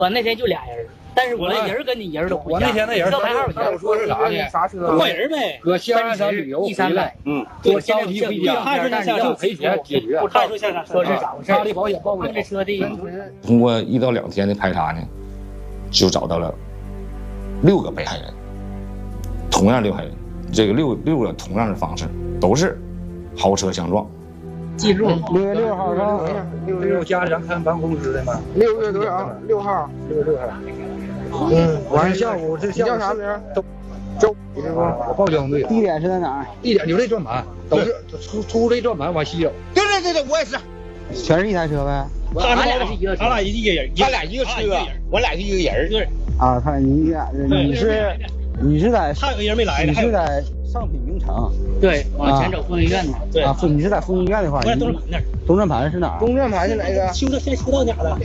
我那天就俩人，但是我那人跟你人都不一样。 我那天那人我说是啥呢？ 啥车？ 换人呗。 搁香山旅游回来， 我着急回家， 他说那要赔钱解决。 他说像啥？说是咋回事？ 他的保险报不了。 这车的通过1到2天的排查呢，就找到了6个被害人，同样6害人，这个6个同样的方式，都是豪车相撞。 记住 6月6号上 6月家里咱看办公室的嘛。 6月多少？6号。 6月6号。晚上下午这下午叫啥名？ 周，我报交通队。 地点是在哪儿？ 地点就这转盘，都是出这转盘往西走。 对，我也是。 全是一台车呗？ 他俩是一个车， 他俩一个人，他俩一个车，我俩是一个人。 啊，他俩你俩你是在还有个人没来呢。 你是在上品名城。 对，往前走风云院呢。对啊，你是在风云院的话， 我在东转盘那儿。 东转盘是哪儿？ 东转盘是哪个？ 修到哪了？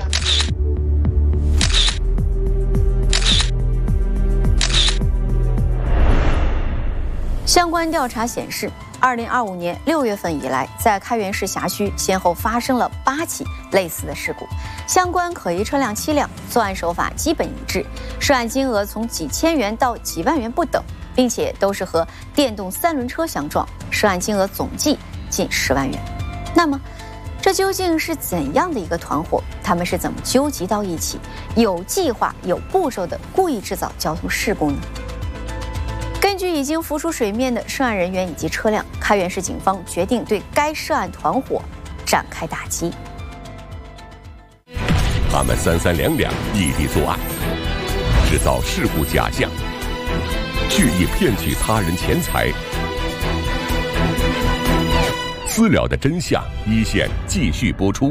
相关调查显示，2025年6月份以来，在开原市辖区先后发生了8起类似的事故，相关可疑车辆7辆，作案手法基本一致，涉案金额从几千元到几万元不等，并且都是和电动3轮车相撞，涉案金额总计近10万元。那么，这究竟是怎样的一个团伙？他们是怎么纠集到一起，有计划、有步骤的故意制造交通事故呢？根据已经浮出水面的涉案人员以及车辆，开原市警方决定对该涉案团伙展开打击。 他们3三两两异地作案，制造事故假象，蓄意骗取他人钱财。私了的真相，一线继续播出。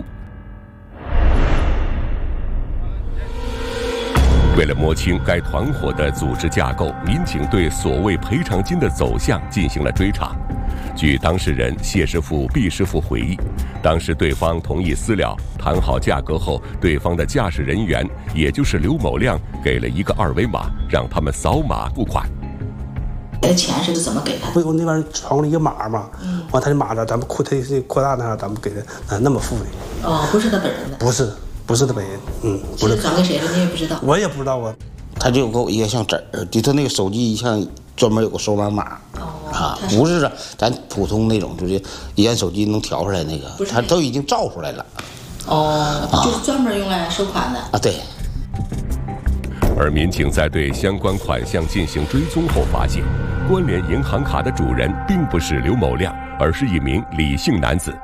为了摸清该团伙的组织架构，民警对所谓赔偿金的走向进行了追查。据当事人谢师傅、毕师傅回忆，当时对方同意私了，谈好价格后，对方的驾驶人员，也就是刘某亮，给了一个2维码，让他们扫码付款。 给的钱是怎么给他？ 不有那边传过来一个码嘛，完他的码呢，咱们扩大那，咱们给他那么付的。 哦，不是他本人的。 不是他本人， 不是转给谁了，你也不知道。 我也不知道啊。 他就有一个像纸儿的，他那个手机像专门有个收码不是咱普通那种，就是一按手机能调出来那个，他都已经照出来了。 就是专门用来收款的啊，对。 而民警在对相关款项进行追踪后发现，关联银行卡的主人并不是刘某亮，而是一名李姓男子。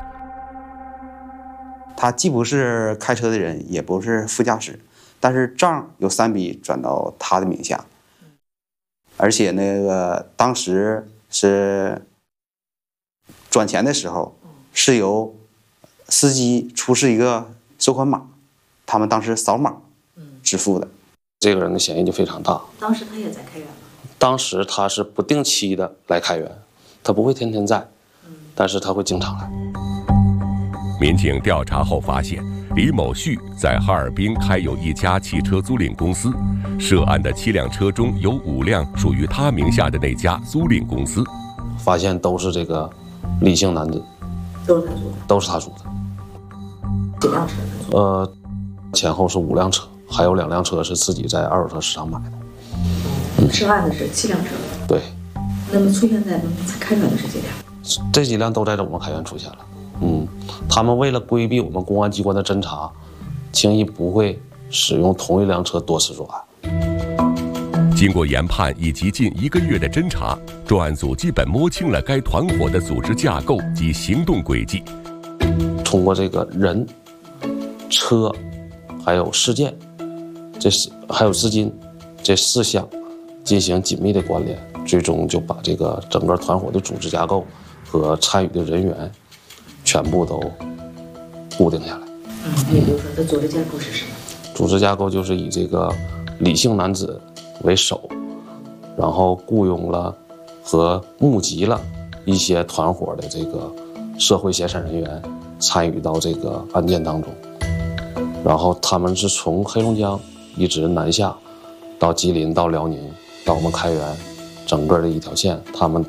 他既不是开车的人，也不是副驾驶，但是账有3笔转到他的名下，而且那个当时是转钱的时候是由司机出示一个收款码，他们当时扫码支付的。 这个人的嫌疑就非常大。 当时他也在开原吗？ 当时他是不定期的来开原，他不会天天在，但是他会经常来。 民警调查后发现，李某旭在哈尔滨开有一家汽车租赁公司，涉案的7辆车中有5辆属于他名下的那家租赁公司。 发现都是这个李姓男子，都是他租的。 几辆车？ 前后是5辆车，还有2辆车是自己在二手车市场买的。 涉案的是7辆车。 对。 那么出现在开原的是几辆？ 这几辆都在我们开原出现了。他们为了规避我们公安机关的侦查，轻易不会使用同一辆车多次作案。 经过研判以及近1个月的侦查，专案组基本摸清了该团伙的组织架构及行动轨迹。 通过这个人、车，还有事件，还有资金这4项进行紧密的关联，最终就把这个整个团伙的组织架构和参与的人员全部都固定下来。 你比如说它组织架构是什么？ 组织架构就是以这个李姓男子为首，然后雇佣了和募集了一些团伙的这个社会闲散人员参与到这个案件当中，然后他们是从黑龙江一直南下到吉林到辽宁到我们开原整个的一条线，他们